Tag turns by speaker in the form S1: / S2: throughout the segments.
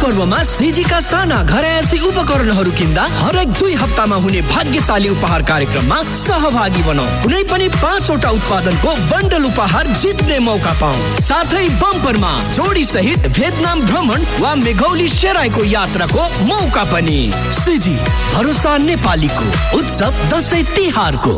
S1: पर्वमा सिजीका साना घरायसी उपकरणहरू किन्दा हरेक 2 हप्तामा हुने भाग्यशाली उपहार कार्यक्रममा सहभागी बनाऊ। कुनै पनि 5 वटा उत्पादनको बन्डल उपहार जित्ने मौका पाऊ। साथै बम्परमा जोडी सहित भियतनाम भ्रमण वा मेघौली सेराईको यात्राको मौका पनि। सिजी, भरोसा नेपालीको उत्सव दशैं तिहारको।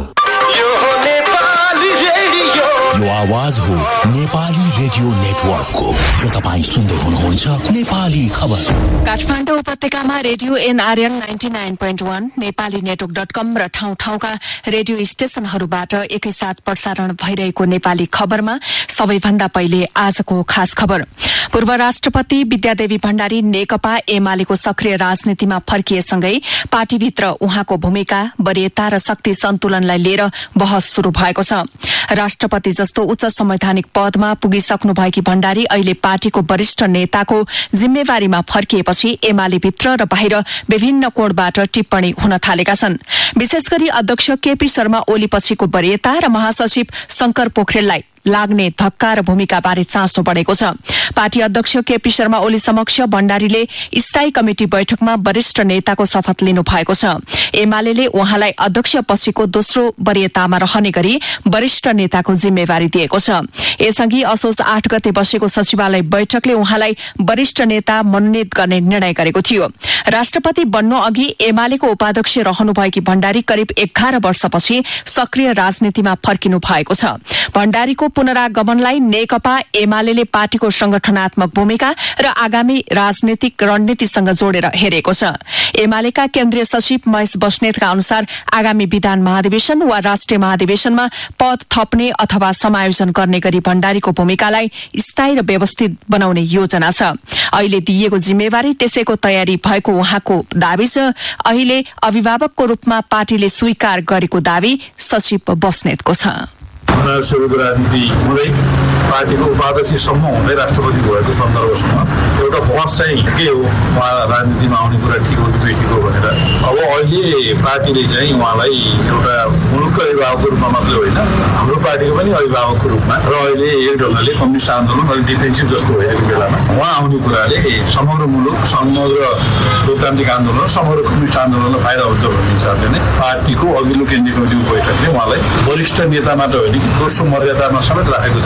S2: यो आवाज हो नेपाली रेडियो नेटवर्कको र तपाईँ सुन्दै हुनुहुन्छ नेपाली खबर।
S3: काठमाडौँ उपत्यकामा रेडियो एनआरएन 99.1, नेपाली नेटवर्क.com र ठाउँ ठाउँका रेडियो स्टेशनहरूबाट एकैसाथ प्रसारण भइरहेको नेपाली खबरमा सबैभन्दा पहिले आजको खास खबर। पूर्व राष्ट्रपति विद्यादेवी भण्डारी नेकपा एमालेको सक्रिय राजनीतिमा फर्किएसँगै पार्टीभित्र उहाँको भूमिका, वरियता र शक्ति सन्तुलनलाई लिएर बहस शुरू भएको छ। राष्ट्रपति जस्तो उच्च संवैधानिक पदमा पुगिसक्नुभएकी भण्डारी अहिले पार्टीको वरिष्ठ नेताको जिम्मेवारीमा फर्किएपछि एमाले भित्र र बाहिर विभिन्न कोणबाट टिप्पणी हुन थालेका छन्। विशेष गरी अध्यक्ष केपी शर्मा ओलीपछिको वरियता र महासचिव शंकर पोखरेललाई लाग्ने धक्का र भूमिका बारे चासो बढेको छ। पार्टी अध्यक्ष केपी शर्मा ओली समक्ष भण्डारीले स्थायी कमिटी बैठकमा वरिष्ठ नेताको शपथ लिनु भएको छ। एमाले उहाँलाई अध्यक्ष पछिको दोस्रो वरियतामा रहने गरी वरिष्ठ नेताको जिम्मेवारी दिएको छ। यसअघि असोज 8 गते बसेको सचिवालय बैठकले उहाँलाई वरिष्ठ नेता मनोनित गर्ने निर्णय गरेको थियो। राष्ट्रपति बन्नु अघि एमालेको उपाध्यक्ष रहनुभएकी भण्डारी करिब 11 वर्षपछि सक्रिय राजनीतिमा फर्किनु भएको छ। भण्डारीको पुनरागमनलाई नेकपा एमाले पार्टीको संगठनात्मक भूमिका र आगामी राजनीतिक रणनीतिसँग जोडेर हेरेको छ। एमालेका केन्द्रीय सचिव महेश बस्नेतका अनुसार आगामी विधान महाधिवेशन वा राष्ट्रिय महाधिवेशनमा पद थप्ने अथवा समायोजन गर्ने गरी भण्डारीको भूमिकालाई स्थायी र व्यवस्थित बनाउने योजना छ। अहिले दिइएको जिम्मेवारी त्यसैको तयारी भएको उहाँको दावी छ। अहिले अभिभावकको रूपमा पार्टीले स्वीकार गरेको दावी सचिव बस्नेतको छ।
S4: सुरुको राजनीति हुँदै पार्टीको उपाध्यक्षसम्म हुँदै राष्ट्रपति भएको सन्दर्भसँग एउटा बहस चाहिँ के हो, उहाँ राजनीतिमा आउने कुरा ठिक हो कि बेठिक हो भनेर। अब अहिले पार्टीले चाहिँ उहाँलाई एउटा मुलुकको अभिभावकको रूपमा मात्रै होइन, हाम्रो पार्टीको पनि अभिभावकको रूपमा र अहिले एक ढङ्गले कम्युनिस्ट आन्दोलन अलिक डिफेन्सिभ जस्तो भइरहेको बेलामा उहाँ आउने कुराले समग्र मुलुक, समग्र लोकतान्त्रिक आन्दोलन, समग्र कम्युनिस्ट आन्दोलनलाई फाइदा हुन्छ भन्ने हिसाबले नै पार्टीको अघिल्लो केन्द्रीय कमिटीको बैठकले उहाँलाई वरिष्ठ नेता मात्र होइन कि दोस्रो मर्यादामा समेत राखेको छ।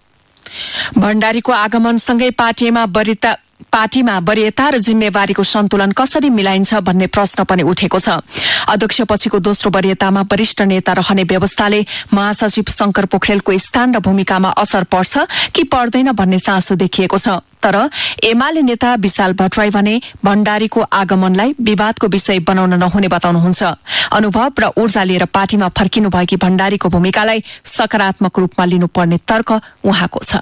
S3: भण्डारीको आगमनसँगै पार्टीमा वरियता र जिम्मेवारीको सन्तुलन कसरी मिलाइन्छ भन्ने प्रश्न पनि उठेको छ। अध्यक्षपछिको दोस्रो वरियतामा वरिष्ठ नेता रहने व्यवस्थाले महासचिव शंकर पोखरेलको स्थान र भूमिकामा असर पर्छ कि पर्दैन भन्ने चासो देखिएको छ। तर एमाले नेता विशाल भट्टराई भने भण्डारीको आगमनलाई विवादको विषय बनाउन नहुने बताउनुहुन्छ। अनुभव र ऊर्जा लिएर पार्टीमा फर्किनुभएकी भण्डारीको भूमिकालाई सकारात्मक रूपमा लिनुपर्ने तर्क उहाँको छ।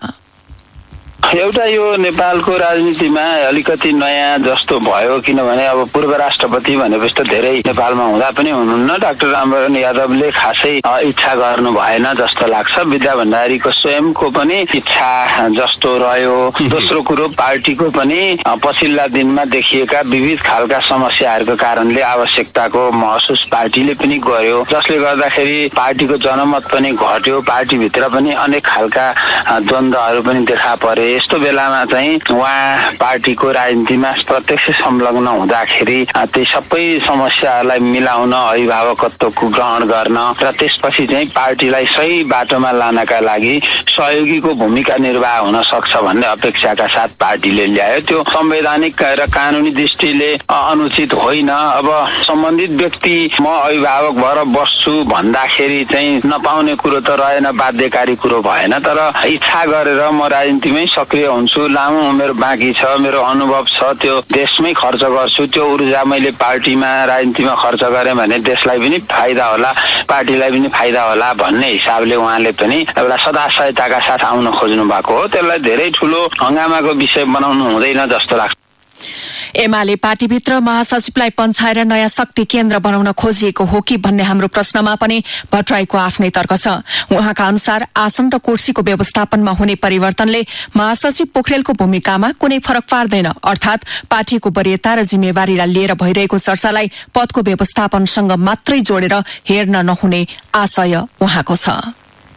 S5: एउटा यो नेपालको राजनीतिमा अलिकति नयाँ जस्तो भयो, किनभने अब पूर्व राष्ट्रपति भनेपछि त धेरै नेपालमा हुँदा पनि हुनुहुन्न। डाक्टर रामवरण यादवले खासै इच्छा गर्नु भएन जस्तो लाग्छ। विद्या भण्डारीको स्वयंको पनि इच्छा जस्तो रह्यो। दोस्रो कुरो, पार्टीको पनि पछिल्ला दिनमा देखिएका विविध खालका समस्याहरूको कारणले आवश्यकताको महसुस पार्टीले पनि गर्यो, जसले गर्दाखेरि पार्टीको जनमत पनि घट्यो। पार्टीभित्र पनि अनेक खालका द्वन्द्वहरू पनि देखा परे। यस्तो बेलामा चाहिँ उहाँ पार्टीको राजनीतिमा प्रत्यक्ष संलग्न हुँदाखेरि ती सबै समस्याहरूलाई मिलाउन, अभिभावकत्वको ग्रहण गर्न र त्यसपछि चाहिँ पार्टीलाई सही बाटोमा लानका लागि सहयोगीको भूमिका निर्वाह हुन सक्छ भन्ने अपेक्षाका साथ पार्टीले ल्यायो। त्यो संवैधानिक र कानूनी दृष्टिले अनुचित होइन। अब सम्बन्धित व्यक्ति म अभिभावक भएर बस्छु भन्दाखेरि चाहिँ नपाउने कुरो त रहेन, बाध्यकारी कुरो भएन। तर इच्छा गरेर म राजनीतिमै सक्रिय हुन्छु, लामो उमेर बाँकी छ, मेरो अनुभव छ, त्यो देशमै खर्च गर्छु, त्यो ऊर्जा मैले पार्टीमा राजनीतिमा खर्च गरेँ भने देशलाई पनि फाइदा होला, पार्टीलाई पनि फाइदा होला भन्ने हिसाबले उहाँले पनि एउटा सदाशयताका साथ आउन खोज्नु भएको हो। त्यसलाई धेरै ठुलो हंगामाको विषय बनाउनु हुँदैन जस्तो लाग्छ।
S3: एमाले पार्टीभित्र महासचिवलाई पन्छाएर नयाँ शक्ति केन्द्र बनाउन खोजिएको हो कि भन्ने हाम्रो प्रश्नमा पनि भट्टराईको आफ्नै तर्क छ। उहाँका अनुसार आसन र कुर्सीको व्यवस्थापनमा हुने परिवर्तनले महासचिव पोखरेलको भूमिकामा कुनै फरक पार्दैन। अर्थात पार्टीको वरियता र जिम्मेवारीलाई लिएर भइरहेको चर्चालाई पदको व्यवस्थापनसँग मात्रै जोडेर हेर्न नहुने आशय उहाँको छ।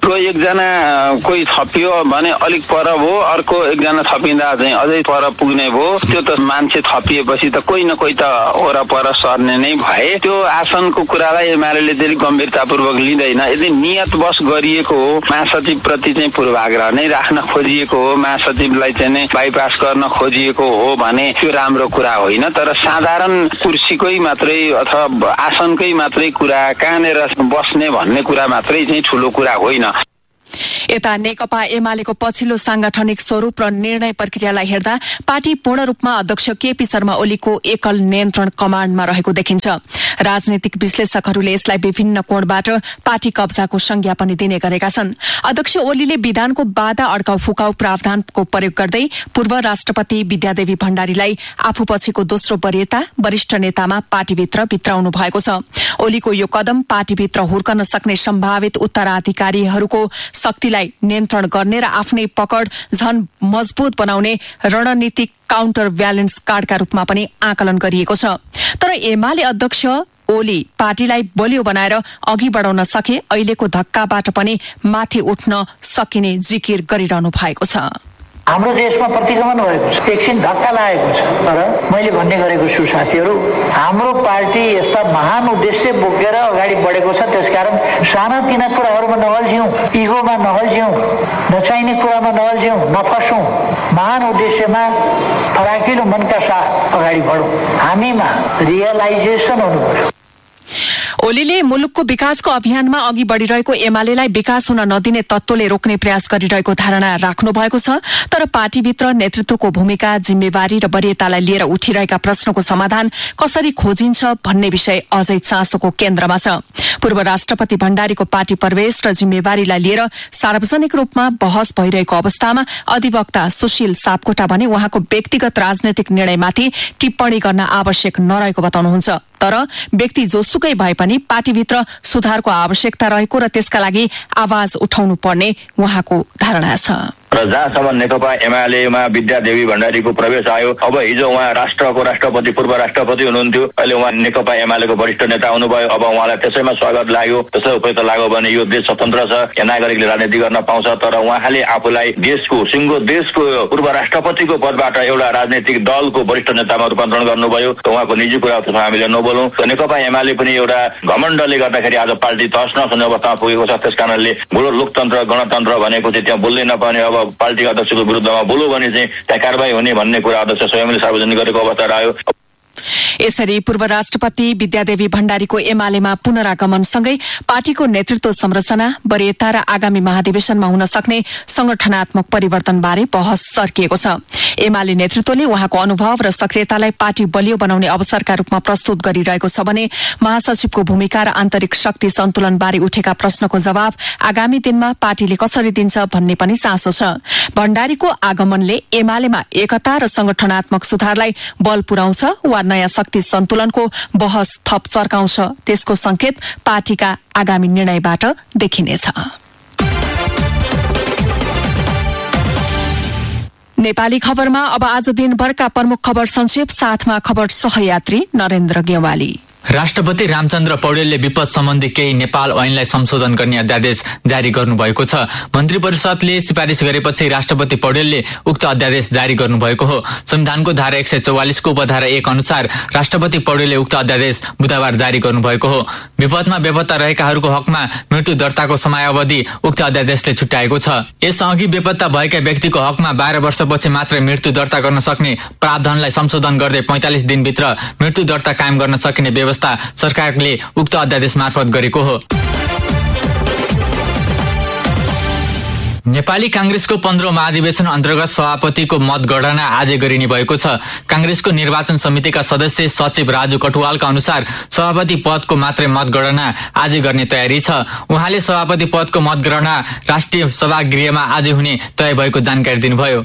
S5: एकजना कोही थपियो भने अलिक पर भयो, अर्को एकजना थपिँदा चाहिँ अझै पर पुग्ने भयो। त्यो त मान्छे थपिएपछि त कोही न कोही त वरपर सर्ने नै भए। त्यो आसनको कुरालाई एमाले चाहिँ गम्भीरतापूर्वक लिँदैन। यदि नियतवश गरिएको हो, महासचिव प्रति चाहिँ पूर्वाग्रह नै राख्न खोजिएको हो, महासचिवलाई चाहिँ बाइपास गर्न खोजिएको हो भने त्यो राम्रो कुरा होइन। तर साधारण कुर्सीकै मात्रै अथवा आसनकै मात्रै कुरा, कहाँनिर बस्ने भन्ने कुरा मात्रै चाहिँ ठुलो कुरा होइन।
S3: यता नेकपा एमालेको पछिल्लो सांगठनिक स्वरूप र निर्णय प्रक्रियालाई हेर्दा पार्टी पूर्ण रूपमा अध्यक्ष केपी शर्मा ओलीको एकल नियन्त्रण कमाण्डमा रहेको देखिन्छ। राजनीतिक विश्लेषकहरूले यसलाई विभिन्न कोणबाट पार्टी कब्जाको संज्ञा पनि दिने गरेका छन्। अध्यक्ष ओलीले विधानको बाधा अड्काउ फुकाउ प्रावधानको प्रयोग गर्दै पूर्व राष्ट्रपति विद्यादेवी भण्डारीलाई आफूपछिको दोस्रो वरियता वरिष्ठ नेतामा पार्टीभित्र भित्राउनु भएको छ। ओलीको यो कदम पार्टीभित्र हुर्कन सक्ने सम्भावित उत्तराधिकारीहरूको शक्तिलाई नियन्त्रण गर्ने र आफ्नै पकड झन मजबूत बनाउने रणनीतिक काउन्टर ब्यालेन्स कार्डका रूपमा पनि आकलन गरिएको छ। तर एमाले अध्यक्ष ओली पार्टीलाई बलियो बनाएर अघि बढाउन सके अहिलेको धक्काबाट पनि माथि उठ्न सकिने जिकिर गरिरहनु भएको छ।
S6: हाम्रो देशमा प्रतिगमन भएको छ, एकछिन धक्का लागेको छ। तर मैले भन्ने गरेको छु साथीहरू, हाम्रो पार्टी यस्ता महान उद्देश्य बोकेर अगाडि बढेको छ। त्यसकारण सानातिना कुराहरूमा नअल्झियौँ, इगोमा नअल्झियौँ, नचाहिने कुरामा नअल्झियौँ, नफसौँ। महान उद्देश्यमा फराकिलो मनका साथ अगाडि बढौँ। हामीमा रियलाइजेसन हुनु पर्यो।
S3: ओलीले मुलुकको विकासको अभियानमा अघि बढ़िरहेको एमालेलाई विकास हुन नदिने तत्त्वले रोक्ने प्रयास गरिरहेको धारणा राख्नु भएको छ। तर पार्टीभित्र नेतृत्वको भूमिका, जिम्मेवारी र वरियतालाई लिएर उठिरहेका प्रश्नको समाधान कसरी खोजिन्छ भन्ने विषय अझै चासोको केन्द्रमा छ। पूर्व राष्ट्रपति भण्डारीको पार्टी प्रवेश र जिम्मेवारीलाई लिएर सार्वजनिक रूपमा बहस भइरहेको अवस्थामा अधिवक्ता सुशील सापकोटा भने उहाँको व्यक्तिगत राजनैतिक निर्णयमाथि टिप्पणी गर्न आवश्यक नरहेको बताउनुहुन्छ। तर व्यक्ति जोसुकै भए पनि पार्टीभित्र सुधारको आवश्यकता रहेको र त्यसका लागि आवाज उठाउनु पर्ने उहाँको धारणा छ।
S7: र जहाँसम्म नेकपा एमालेमा विद्यादेवी भण्डारीको प्रवेश आयो, अब हिजो उहाँ राष्ट्रको राष्ट्रपति पूर्व राष्ट्रपति हुनुहुन्थ्यो, अहिले उहाँ नेकपा एमालेको वरिष्ठ नेता हुनुभयो। अब उहाँलाई त्यसैमा स्वागत लाग्यो, त्यसै उपयुक्त लाग्यो भने यो देश स्वतन्त्र छ, नागरिकले राजनीति गर्न पाउँछ। तर उहाँले आफूलाई देशको सिङ्गो देशको पूर्व राष्ट्रपतिको पदबाट एउटा राजनीतिक दलको वरिष्ठ नेतामा रूपान्तरण गर्नुभयो। उहाँको निजी कुरा त्यसमा हामीले नबोलौँ। नेकपा एमाले पनि एउटा घमण्डले गर्दाखेरि आज पार्टी तहस नहस हुने अवस्थामा पुगेको छ। त्यस कारणले लोकतन्त्र गणतन्त्र भनेको चाहिँ त्यहाँ बोल्नै नपाउने, अब पार्टी अध्यक्षको विरुद्धमा बोल्यो भने चाहिँ त्यहाँ कारबाही हुने भन्ने कुरा अध्यक्ष स्वयंले सार्वजनिक गरेको अवस्था रह्यो।
S3: यसरी पूर्व राष्ट्रपति विद्यादेवी भण्डारीको एमालेमा पुनरागमनसँगै पार्टीको नेतृत्व संरचना, वरियता र आगामी महाधिवेशनमा हुन सक्ने संगठनात्मक परिवर्तनबारे बहस सर्किएको छ। एमाले नेतृत्वले उहाँको अनुभव र सक्रियतालाई पार्टी बलियो बनाउने अवसरका रूपमा प्रस्तुत गरिरहेको छ भने महासचिवको भूमिका र आन्तरिक शक्ति सन्तुलनबारे उठेका प्रश्नको जवाब आगामी दिनमा पार्टीले कसरी दिन्छ भन्ने पनि चासो छ। भण्डारीको आगमनले एमालेमा एकता र संगठनात्मक सुधारलाई बल पुर्याउँछ वा नयाँ शक्ति सन्तुलनको बहस थप चर्काउँछ, त्यसको संकेत पार्टीका आगामी निर्णयबाट देखिनेछ। नेपाली खबरमा अब आज दिनभरका प्रमुख खबर संक्षेप, साथमा खबर सहयात्री नरेन्द्र गेवाली।
S8: राष्ट्रपति रामचन्द्र पौडेलले विपद सम्बन्धी केही नेपाल ऐनलाई संशोधन गर्ने अध्यादेश जारी गर्नुभएको छ। मन्त्री परिषदले सिफारिस गरेपछि राष्ट्रपति पौडेलले उक्त अध्यादेश जारी गर्नुभएको हो। संविधानको धारा 144 को उपधारा 1 अनुसार राष्ट्रपति पौडेलले उक्त अध्यादेश बुधबार जारी गर्नुभएको हो। विपदमा बेपत्ता रहेकाहरूको हकमा मृत्यु दर्ताको समयावधि उक्त अध्यादेशले छुट्याएको छ। यसअघि बेपत्ता भएका व्यक्तिको हकमा 12 वर्षपछि मात्र मृत्यु दर्ता गर्न सक्ने प्रावधानलाई संशोधन गर्दै 45 दिनभित्र मृत्यु दर्ता कायम गर्न सकिने व्यवस्था सरकारले उक्त अध्यादेश मार्फत गरेको हो। नेपाली कांग्रेसको 15औं महाधिवेशन अन्तर्गत सभापतिको मतगणना आज गरिने भएको छ। कांग्रेसको निर्वाचन समितिका सदस्य सचिव राजु कटुवालका अनुसार सभापति पदको मात्रै मतगणना आज गर्ने तयारी छ। उहाँले सभापति पदको मतगणना राष्ट्रिय सभागृहमा आज हुने तय भएको जानकारी दिनुभयो।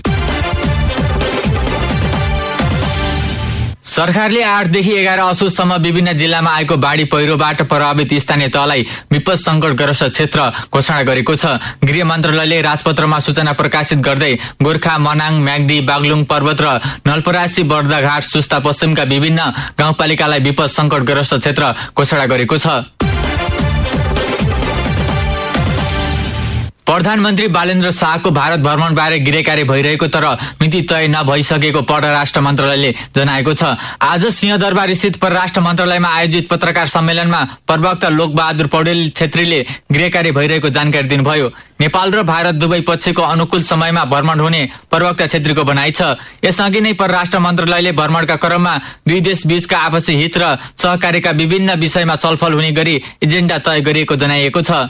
S8: सरकारले 8 देखि 11 असोजसम्म विभिन्न जिल्लामा आएको बाढ़ी पहिरोबाट प्रभावित स्थानीय तहलाई विपद संकटग्रस्त क्षेत्र घोषणा गरेको छ। गृह मन्त्रालयले राजपत्रमा सूचना प्रकाशित गर्दै गोर्खा, मनाङ, म्याग्दी, बागलुङ पर्वत र नलपरासी, बर्दाघाट, सुस्ता पश्चिमका विभिन्न गाउँपालिकालाई विपद संकटग्रस्त क्षेत्र घोषणा गरेको छ। प्रधानमन्त्री बालेन्द्र शाहको भारत भ्रमणबारे गिरेकारे भइरहेको तर मिति तय नभइसकेको परराष्ट्र मन्त्रालयले जनाएको छ। आज सिंहदरबार स्थित परराष्ट्र मन्त्रालयमा आयोजित पत्रकार सम्मेलनमा प्रवक्ता लोकबहादुर पौडेल छेत्रीले गिरेकारे भइरहेको जानकारी दिनुभयो। नेपाल र भारत दुवै पक्षको अनुकूल समयमा भ्रमण हुने प्रवक्ता छेत्रीको भनाइ छ। यसअघि नै परराष्ट्र मन्त्रालयले भ्रमणका क्रममा दुई देश बीचका आपसी हित र सहकार्यका विभिन्न विषयमा छलफल हुने गरी एजेन्डा तय गरिएको जनाइएको छ।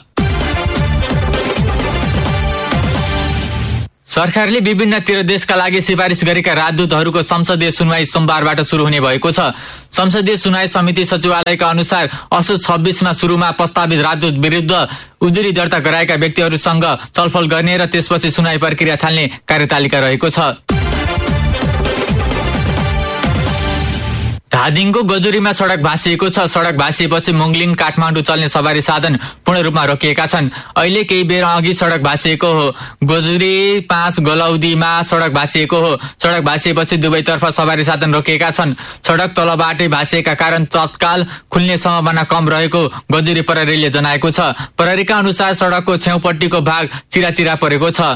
S8: सरकारले विभिन्न तीर देशका लागि सिफारिस गरेका राजदूतहरूको संसदीय सुनवाई सोमबारबाट सुरु हुने भएको छ। संसदीय सुनवाई समिति सचिवालयका अनुसार असोज 26मा सुरुमा प्रस्तावित राजदूत विरुद्ध उजुरी दर्ता गराएका व्यक्तिहरूसँग छलफल गर्ने र त्यसपछि सुनवाई प्रक्रिया थाल्ने कार्यतालिका रहेको छ। धादिङको गजुरीमा सडक भाँसिएको छ। सडक भाँसिएपछि मुङलिङ काठमाडौँ चल्ने सवारी साधन पूर्ण रूपमा रोकिएका छन्। अहिले केही बेर अघि सडक भाँसिएको हो। गजुरी 5 गलौदीमा सडक भाँसिएको हो। सडक भाँसिएपछि दुवैतर्फ सवारी साधन रोकिएका छन्। सडक तलबाटै भाँसिएका कारण तत्काल खुल्ने सम्भावना कम रहेको गजुरी प्रहरीले जनाएको छ। प्रहरीका अनुसार सडकको छेउपट्टिको भाग चिराचिरा परेको छ।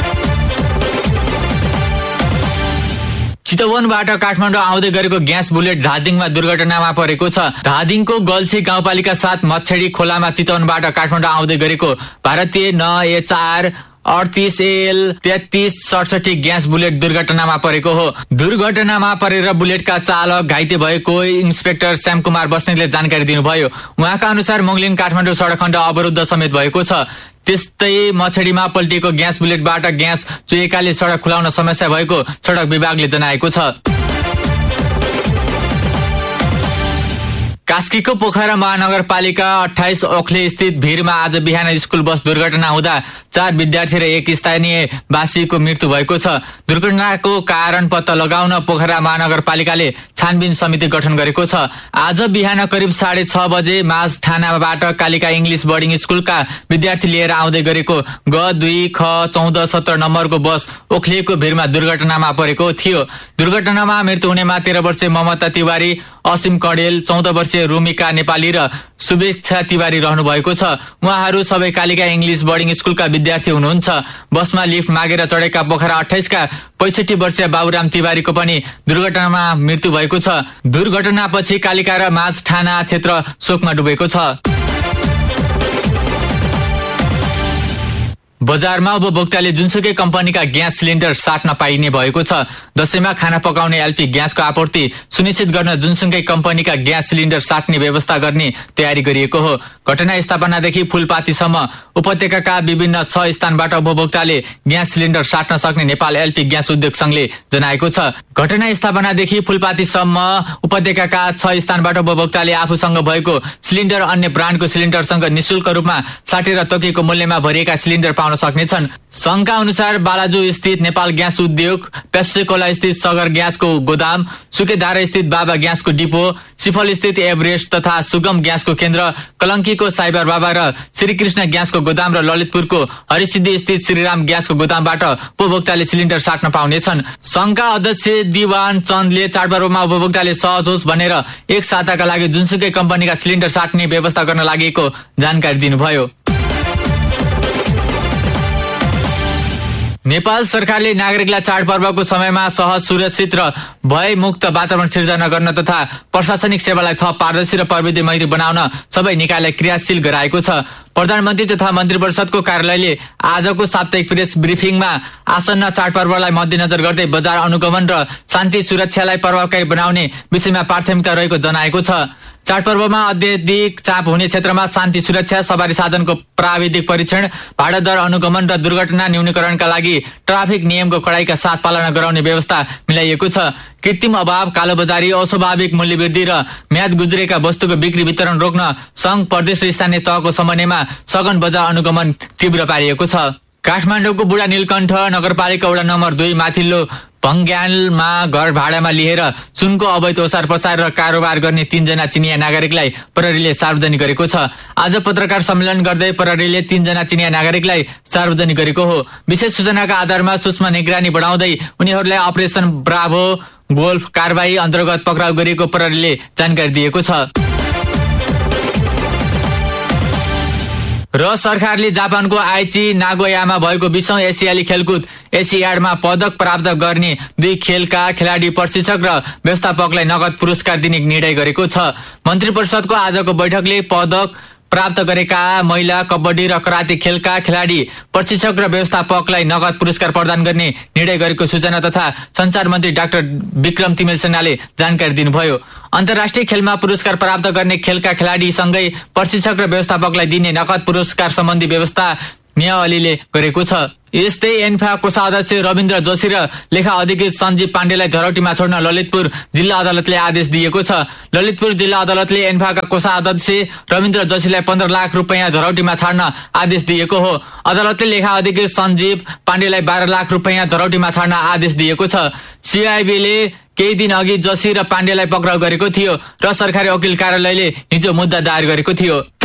S8: चितवनबाट काठमाडौँ आउँदै गरेको ग्यास बुलेट धादिङमा दुर्घटनामा परेको छ। धादिङको गल्छी गाउँपालिका 7 मच्छेडी खोलामा चितवनबाट काठमाडौँ आउँदै गरेको भारतीय HR 38AL 3367 ग्यास बुलेट दुर्घटनामा परेको हो। दुर्घटनामा परेर बुलेटका चालक घाइते भएको इन्सपेक्टर श्याम कुमार बस्नेतले जानकारी दिनुभयो। उहाँका अनुसार मुङलिङ काठमाडौँ सडक खण्ड अवरुद्ध समेत भएको छ। त्यस्तै मछडीमा पल्टिएको ग्यास बुलेटबाट ग्यास चुएकाले सडक खुलाउन समस्या भएको सडक विभागले जनाएको छ। कास्कीको पोखरा महानगरपालिका 28 ओखले स्थित भिरमा आज बिहान स्कुल बस दुर्घटना हुँदा 4 विद्यार्थी र 1 स्थानीय वासीको मृत्यु भएको छ। दुर्घटनाको कारण पत्ता लगाउन पोखरा महानगरपालिकाले छानबिन समिति गठन गरेको छ। आज बिहान करिब 6:30 बजे माझ थानाबाट कालिका इङ्ग्लिस बोर्डिङ स्कुलका विद्यार्थी लिएर आउँदै गरेको G2 ख 1417 नम्बरको बस ओखलेको भिरमा दुर्घटनामा परेको थियो। दुर्घटनामा मृत्यु हुनेमा 13 वर्षीय ममता तिवारी, असीम कडेल, 14 वर्षीय रुमिका नेपाली र शुभेच्छा तिवारी रहनु भएको छ। उहाँहरू सबै कालिका इङ्ग्लिस बोर्डिङ स्कुलका विद्यार्थी हुनुहुन्छ। बसमा लिफ्ट मागेर चढेका पोखरा 28 का 65 वर्षीय बाबुराम तिवारीको पनि दुर्घटनामा मृत्यु भएको छ। दुर्घटनापछि कालिका र माझ थाना क्षेत्र शोकमा डुबेको छ। बजारमा उपभोक्ताले जुनसुकै कम्पनीका ग्यास सिलिन्डर साट्न पाइने भएको छ। दशैंमा खाना पकाउने एलपी ग्यासको आपूर्ति सुनिश्चित गर्न जुनसुकै कम्पनीका ग्यास सिलिन्डर साट्ने व्यवस्था गर्ने तयारी गरिएको हो। घटना स्थापनादेखि फूलपातीसम्म उपत्यकाका विभिन्न 6 स्थानबाट उपभोक्ताले ग्यास सिलिन्डर साट्न सक्ने नेपाल एलपी ग्यास उद्योग संघले जनाएको छ। घटना स्थापनादेखि फूलपातीसम्म उपत्यकाका 6 स्थानबाट उपभोक्ताले आफूसँग भएको सिलिन्डर अन्य ब्रान्डको सिलिन्डरसँग निशुल्क रूपमा साटेर तोकिएको मूल्यमा भरिएका सिलिन्डर पाउन सक्नेछन्। संघका अनुसार बालाजु स्थित नेपाल ग्यास उद्योग, पेप्सेकोला स्थित सगर ग्यासको गोदाम, सुकेधारा स्थित बाबा ग्यासको डिपो, सिफल स्थित एभरेस्ट तथा सुगम ग्यासको केन्द्र, कलङ्कीको साइबर बाबा र श्रीकृष्ण ग्यासको गोदाम र ललितपुरको हरिसिद्धि स्थित श्रीराम ग्यासको गोदामबाट उपभोक्ताले सिलिन्डर साट्न पाउनेछन्। संघका अध्यक्ष दिवान चन्दले चाडपर्वमा उपभोक्ताले सहज होस् भनेर एक साताका लागि जुनसुकै कम्पनीका सिलिन्डर साट्ने व्यवस्था गर्न लागेको जानकारी दिनुभयो। नेपाल सरकारले नागरिकलाई चाडपर्वको समयमा सहज, सुरक्षित र भयमुक्त वातावरण सिर्जना गर्न तथा प्रशासनिक सेवालाई थप पारदर्शी र प्रविधि मैत्री बनाउन सबै निकायलाई क्रियाशील गराएको छ। प्रधानमन्त्री तथा मन्त्री परिषदको कार्यालयले आजको साप्ताहिक प्रेस ब्रिफिङमा आसन्न चाडपर्वलाई मध्यनजर गर्दै बजार अनुगमन र शान्ति सुरक्षालाई प्रभावकारी बनाउने विषयमा प्राथमिकता रहेको जनाएको छ। चाडपर्वमा अत्यधिक चाप हुने क्षेत्रमा शान्ति सुरक्षा, सवारी साधनको प्राविधिक परीक्षण, भाडा दर अनुगमन र दुर्घटना न्यूनीकरणका लागि ट्राफिक नियमको कडाइका साथ पालना गराउने व्यवस्था मिलाइएको छ। कृत्रिम अभाव, कालोबजारी, अस्वाभाविक मूल्यवृद्धि र म्याद गुज्रेका वस्तुको बिक्री वितरण रोक्न संघ, प्रदेश र स्थानीय तहको समन्वयमा सघन बजार अनुगमन तीव्र पारिएको छ। काठमाडौँको बुढा नीलकण्ठ नगरपालिका वडा नम्बर 2 माथिल्लो भङ्ग्यालमा घर भाडामा लिएर सुनको अवैध ओसार पसार र कारोबार गर्ने 3 जना चिनिया नागरिकलाई प्रहरीले सार्वजनिक गरेको छ। आज पत्रकार सम्मेलन गर्दै प्रहरीले 3 जना चिनिया नागरिकलाई सार्वजनिक गरेको हो। विशेष सूचनाका आधारमा सूक्ष्म निगरानी बढाउँदै उनीहरूलाई अपरेसन ब्राभो गोल्फ कारबाही अन्तर्गत पक्राउ गरिएको प्रहरीले जानकारी दिएको छ। र सरकारले जापानको आइची नागोयामा भएको 20औं एसियाली खेलकुद एसियाडमा पदक प्राप्त गर्ने 2 खेलका खेलाडी प्रशिक्षक र व्यवस्थापकलाई नगद पुरस्कार दिने निर्णय गरेको छ। मन्त्री परिषदको आजको बैठकले पदक प्राप्त गरेका महिला कबड्डी र कराते खेलका खेलाडी प्रशिक्षक र व्यवस्थापकलाई नगद पुरस्कार प्रदान गर्ने निर्णय गरेको सूचना तथा सञ्चार मन्त्री डाक्टर विक्रम तिमेल सेनाले जानकारी दिनुभयो। अन्तर्राष्ट्रिय खेलमा पुरस्कार प्राप्त गर्ने खेलका खेलाडी सँगै प्रशिक्षक र व्यवस्थापकलाई दिने नगद पुरस्कार सम्बन्धी व्यवस्था नियावलीले गरेको छ। यस्तै एन्फा कोषाध्यक्ष रविन्द्र जोशी र लेखा अधिकृत सञ्जीव पाण्डेलाई धरौटीमा छोड्न ललितपुर जिल्ला अदालतले आदेश दिएको छ। ललितपुर जिल्ला अदालतले एन्फाका कोषाध्यक्ष रविन्द्र जोशीलाई 15 लाख रुपैयाँ धरौटीमा छाड्न आदेश दिएको हो। अदालतले लेखा अधिकृत सञ्जीव पाण्डेलाई 12 लाख रुपैयाँ धरौटीमा छाड्न आदेश दिएको छ। सिआइबीले केही दिन अघि जोशी र पाण्डेलाई पक्राउ गरेको थियो र सरकारी वकिल कार्यालयले हिजो मुद्दा दायर गरेको थियो।